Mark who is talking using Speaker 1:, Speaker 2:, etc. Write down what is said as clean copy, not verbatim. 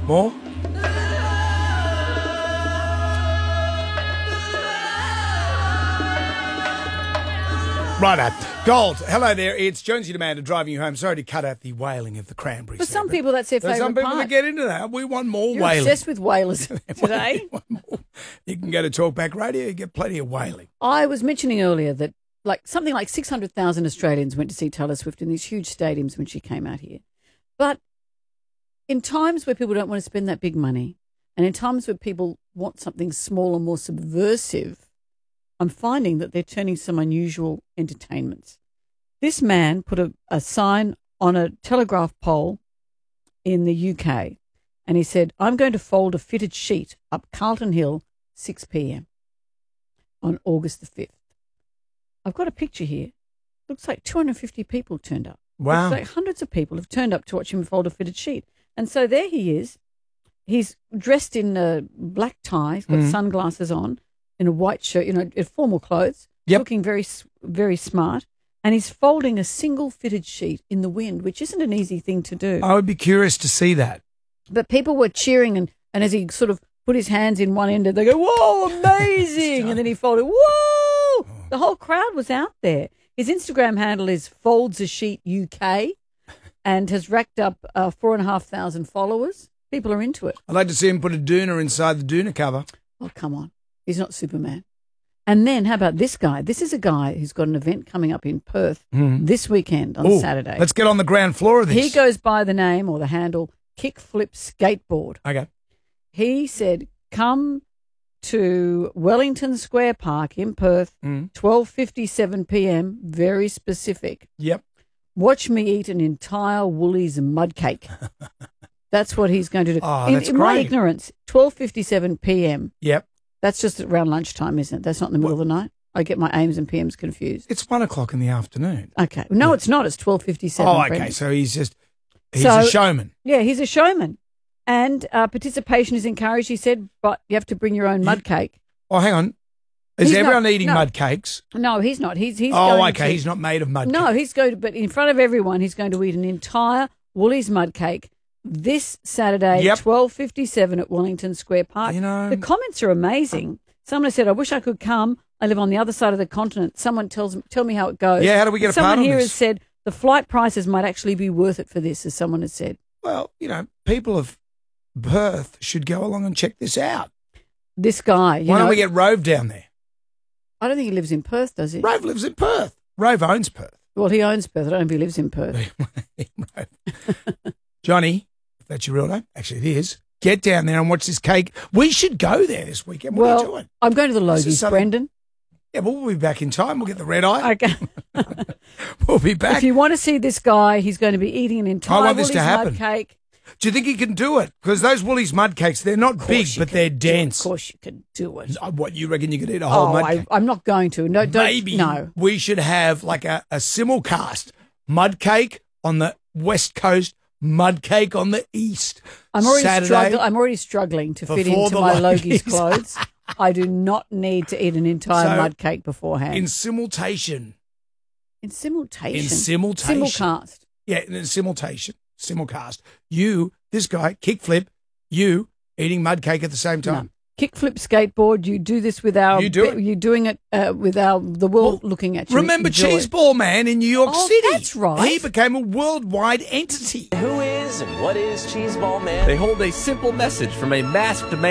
Speaker 1: More? Righto. Gold. Hello there. It's Jonesy Demander driving you home. Sorry to cut out the wailing of the cranberries.
Speaker 2: For some people, that's their favourite part.
Speaker 1: Some people that get into that. We want more
Speaker 2: You're
Speaker 1: wailing.
Speaker 2: obsessed with wailers today.
Speaker 1: You can go to Talkback Radio. You get plenty of wailing.
Speaker 2: I was mentioning earlier that something like 600,000 Australians went to see Taylor Swift in these huge stadiums when she came out here. But in times where people don't want to spend that big money, and in times where people want something smaller, more subversive, I'm finding that they're turning some unusual entertainments. This man put a sign on a telegraph pole in the UK, and he said, "I'm going to fold a fitted sheet up Carlton Hill, 6 p.m. on August the 5th. I've got a picture here. Looks like 250 people turned up.
Speaker 1: Wow.
Speaker 2: Looks like hundreds of people have turned up to watch him fold a fitted sheet. And so there he is. He's dressed in a black tie, he's got sunglasses on, in a white shirt, in formal clothes, looking very, very smart. And he's folding a single fitted sheet in the wind, which isn't an easy thing to do.
Speaker 1: I would be curious to see that.
Speaker 2: But people were cheering, and as he sort of put his hands in one end, they go, "Whoa, amazing!" And then he folded, "Whoa!" The whole crowd was out there. His Instagram handle is Folds a Sheet UK and has racked up 4,500 followers. People are into it.
Speaker 1: I'd like to see him put a doona inside the doona cover.
Speaker 2: Oh, come on. He's not Superman. And then how about this guy? This is a guy who's got an event coming up in Perth this weekend on Saturday.
Speaker 1: Let's get on the ground floor of this.
Speaker 2: He goes by the name or the handle Kickflip Skateboard.
Speaker 1: Okay.
Speaker 2: He said, come to Wellington Square Park in Perth, 12:57 p.m., very specific.
Speaker 1: Yep.
Speaker 2: Watch me eat an entire Woolies mud cake. That's what he's going to do.
Speaker 1: Oh, that's
Speaker 2: in my
Speaker 1: great.
Speaker 2: ignorance, 12:57 p.m.,
Speaker 1: Yep.
Speaker 2: that's just around lunchtime, isn't it? That's not in the middle of the night. I get my AMs and PMs confused.
Speaker 1: It's 1 o'clock in the afternoon.
Speaker 2: Okay. No, it's not. It's 12:57.
Speaker 1: Oh, okay. So he's a showman.
Speaker 2: Yeah, he's a showman. And participation is encouraged, he said, but you have to bring your own mud cake.
Speaker 1: Oh, hang on. Is
Speaker 2: He's
Speaker 1: everyone
Speaker 2: not-
Speaker 1: eating
Speaker 2: no.
Speaker 1: mud cakes?
Speaker 2: No, he's not. He's
Speaker 1: Oh,
Speaker 2: going
Speaker 1: okay.
Speaker 2: to,
Speaker 1: He's not made of mud
Speaker 2: No,
Speaker 1: cake.
Speaker 2: he's going to, but in front of everyone, he's going to eat an entire Woolies mud cake this Saturday, 12:57 at Wellington Square Park.
Speaker 1: You know-
Speaker 2: The comments are amazing. Someone has said, "I wish I could come. I live on the other side of the continent." Someone tell me how it goes.
Speaker 1: Yeah, how do we get a part
Speaker 2: Someone
Speaker 1: on
Speaker 2: here
Speaker 1: this?
Speaker 2: has said the flight prices might actually be worth it for this, as someone has said.
Speaker 1: Well, people of Perth should go along and check this out.
Speaker 2: This guy,
Speaker 1: Why don't we get Rove down there?
Speaker 2: I don't think he lives in Perth, does he?
Speaker 1: Rove lives in Perth. Rove owns Perth.
Speaker 2: Well, he owns Perth. I don't know if he lives in Perth.
Speaker 1: Johnny, if that's your real name, actually it is, get down there and watch this cake. We should go there this weekend. What are you doing?
Speaker 2: I'm going to the
Speaker 1: This is
Speaker 2: Logies,
Speaker 1: something-
Speaker 2: Brendan.
Speaker 1: Yeah, but we'll be back in time. We'll get the red eye.
Speaker 2: Okay.
Speaker 1: We'll be back.
Speaker 2: If you want to see this guy, he's going to be eating an entire
Speaker 1: want this to
Speaker 2: Woolies
Speaker 1: happen.
Speaker 2: mud cake.
Speaker 1: Do you think he can do it? Because those Woolies mud cakes, they're not big, but they're dense.
Speaker 2: Of course you can do it.
Speaker 1: What, you reckon you could eat a whole mud cake?
Speaker 2: I'm not going to. No, don't.
Speaker 1: Maybe
Speaker 2: No.
Speaker 1: we should have like a simulcast. Mud cake on the West Coast, mud cake on the East.
Speaker 2: I'm already
Speaker 1: Saturday,
Speaker 2: struggling to fit
Speaker 1: before
Speaker 2: into
Speaker 1: the
Speaker 2: my
Speaker 1: Logies.
Speaker 2: Logies clothes. I do not need to eat an entire
Speaker 1: So,
Speaker 2: mud cake beforehand.
Speaker 1: in simultation.
Speaker 2: In simultation.
Speaker 1: In simultation.
Speaker 2: Simulcast.
Speaker 1: Yeah, in simultation. Simulcast. You, this guy, kickflip, you eating mud cake at the same time.
Speaker 2: Kickflip skateboard. You do this with our.
Speaker 1: You do it.
Speaker 2: You're doing it with the world looking at you.
Speaker 1: Remember
Speaker 2: Enjoy it.
Speaker 1: Cheeseball Man in New York
Speaker 2: Oh,
Speaker 1: City?
Speaker 2: that's right.
Speaker 1: He became a worldwide entity.
Speaker 3: Who is and what is Cheeseball Man?
Speaker 4: They hold a simple message from a masked man.